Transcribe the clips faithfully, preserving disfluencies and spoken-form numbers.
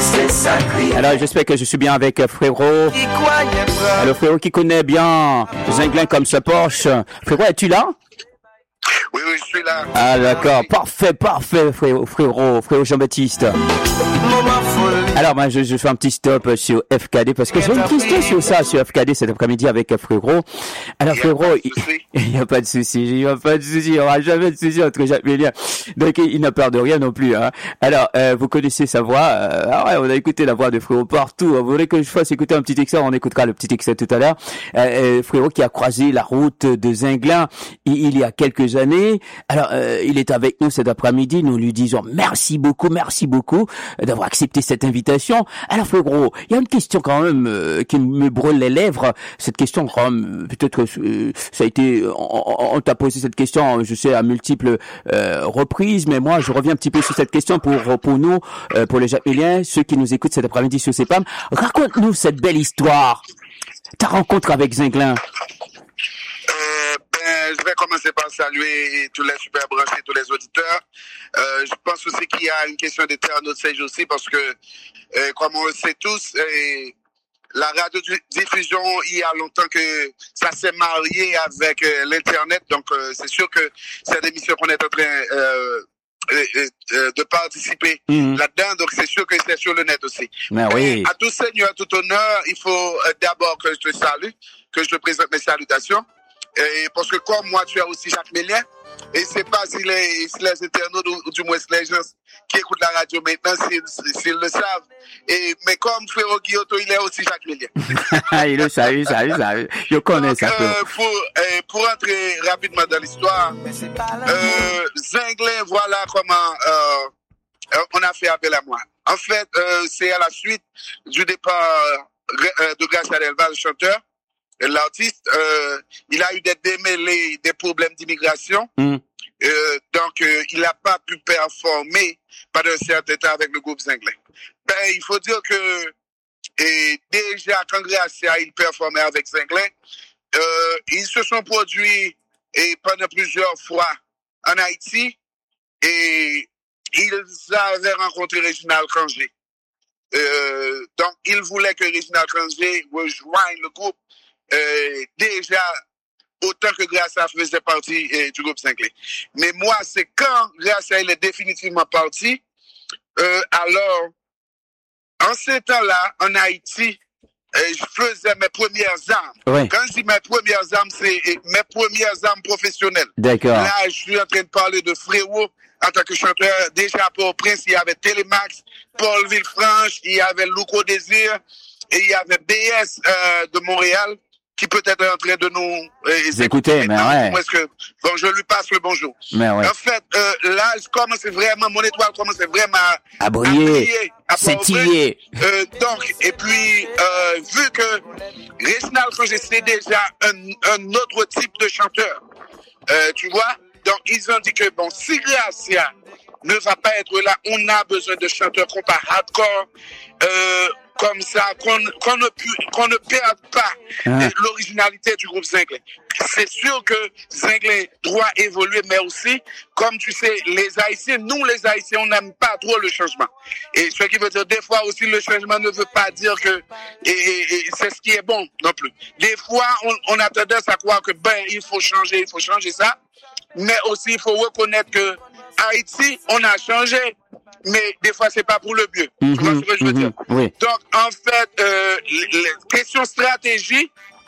Alors, j'espère que je suis bien avec Frérot. Alors, Frérot qui connaît bien Zinglin comme ce Porsche. Frérot, es-tu là? Oui, oui, je suis là. Ah, d'accord. Parfait, parfait, frérot, frérot, frérot Jean-Baptiste. Alors, moi, je, je fais un petit stop sur F K D parce que j'ai une question sur ça, sur F K D cet après-midi avec frérot. Alors, frérot, il n'y a pas de souci, il n'y a pas de souci, il n'y aura jamais de souci entre Jacques Mélien. Donc, il, il n'a peur de rien non plus, hein. Alors, euh, vous connaissez sa voix. Euh, ah ouais, on a écouté la voix de frérot partout. Vous voulez que je fasse écouter un petit extrait? On écoutera le petit extrait tout à l'heure. Euh, euh, frérot qui a croisé la route de Zinglin il, il y a quelques années. Alors, euh, il est avec nous cet après-midi. Nous lui disons merci beaucoup, merci beaucoup d'avoir accepté cette invitation. Alors, frérot, il y a une question quand même euh, qui me brûle les lèvres. Cette question, quand même, peut-être que euh, ça a été, on, on t'a posé cette question, je sais, à multiples euh, reprises, mais moi, je reviens un petit peu sur cette question pour pour nous, euh, pour les Jacméliens, ceux qui nous écoutent cet après-midi sur C P A M. Raconte-nous cette belle histoire, ta rencontre avec Zinglin. Euh, ben, je vais commencer par saluer tous les super branchés, tous les auditeurs. Euh, je pense aussi qu'il y a une question d'éternité aussi parce que, euh, comme on le sait tous, euh, la radiodiffusion, il y a longtemps que ça s'est marié avec euh, l'Internet. Donc, euh, c'est sûr que cette émission qu'on est en train euh, euh, euh, de participer mmh. là-dedans, donc c'est sûr que c'est sur le net aussi. Mais oui. À tout seigneur, à tout honneur, il faut euh, d'abord que je te salue, que je te présente mes salutations. Et parce que comme moi, tu es aussi Jacques Mélien, et c'est pas si les, si les internautes ou, ou du moins les gens qui écoutent la radio maintenant, s'ils, s'ils le savent. Et, mais comme frérot Guillotot, il est aussi Jacques Mélien. Il le sait, il le sait, il le sait. Je connais donc, ça. Euh, pour, euh, pour entrer rapidement dans l'histoire, euh, Zinglin, voilà comment euh, on a fait appel à moi. En fait, euh, c'est à la suite du départ euh, de Gracia Delval, le chanteur. L'artiste, euh, il a eu des démêlés, des problèmes d'immigration. Mm. Euh, donc, euh, il n'a pas pu performer pendant un certain temps avec le groupe Zinglin. Ben, il faut dire que et déjà, quand Gracia, il performait avec Zinglin, euh, ils se sont produits et pendant plusieurs fois en Haïti et ils avaient rencontré Réginald Kranger. Euh, donc, ils voulaient que Réginald Kranger rejoigne le groupe. Euh, déjà, autant que Gracia faisait partie euh, du groupe Zinglin. Mais moi, c'est quand Gracia il est définitivement parti, euh, alors, en ces temps-là, en Haïti, euh, je faisais mes premières armes. Oui. Quand je dis mes premières armes, c'est euh, mes premières armes professionnelles. D'accord. Là, je suis en train de parler de Frérot en tant que chanteur. Déjà, pour Prince, il y avait Télémax, Paul Villefranche, il y avait Louko Désir, et il y avait B S euh, de Montréal, qui peut être en train de nous euh, écouter, mais ouais. Parce que, bon, je lui passe le bonjour. Mais ouais. En fait, euh, là, je commence vraiment, mon étoile commence vraiment à briller, à pétiller. Euh, donc, et puis, euh, vu que Réginald Kranger, c'est déjà un, un autre type de chanteur, euh, tu vois, donc ils ont dit que, bon, si Gracia ne va pas être là, on a besoin de chanteurs qu'on pas hardcore, euh, comme ça, qu'on, qu'on, ne, pu, qu'on ne perde pas ah. l'originalité du groupe Zinglin. C'est sûr que Zinglin doit évoluer, mais aussi, comme tu sais, les Haïtiens, nous les Haïtiens, on n'aime pas trop le changement. Et ce qui veut dire, des fois aussi, le changement ne veut pas dire que et, et, et c'est ce qui est bon non plus. Des fois, on, on a tendance à croire que, ben, il faut changer, il faut changer ça. Mais aussi, il faut reconnaître que Haïti, on a changé. Mais des fois, c'est pas pour le mieux. Mm-hmm, tu vois ce que je veux mm-hmm, dire? Oui. Donc, en fait, euh, les, les questions stratégie,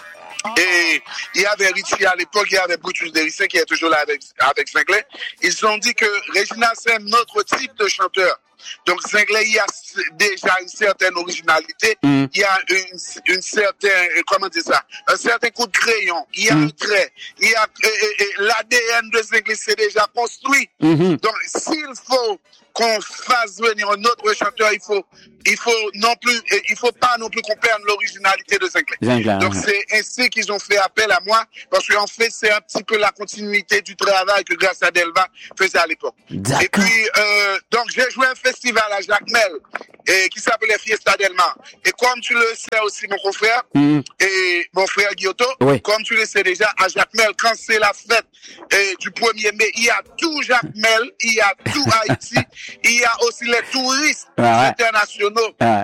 et il y avait Richie à l'époque, il y avait Brutus Derricin qui est toujours là avec, avec Zinglin. Ils ont dit que Réginald, c'est un autre type de chanteur. Donc, Zinglin, il y a déjà une certaine originalité, mm. il y a une, une certaine, comment dire ça, un certain coup de crayon, il y a mm. un trait, il y a, et, et, l'A D N de Zinglin, c'est déjà construit. Mm-hmm. Donc, s'il faut qu'on fasse venir un autre chanteur, il faut, il faut non plus, il faut pas non plus qu'on perde l'originalité de Zinglin. Donc, c'est ainsi qu'ils ont fait appel à moi, parce qu'en fait, c'est un petit peu la continuité du travail que Gracia Delval faisait à l'époque. D'accord. Et puis, euh, donc, j'ai joué un festival à Jacmel, et qui s'appelait Fiesta del Mar. Et comme tu le sais aussi, mon confrère, mm. et mon frère Guillotot, oui. comme tu le sais déjà, à Jacmel, quand c'est la fête et, du premier mai, il y a tout Jacmel, il y a tout Haïti, il y a aussi les touristes ah ouais. internationaux Renault. Ah.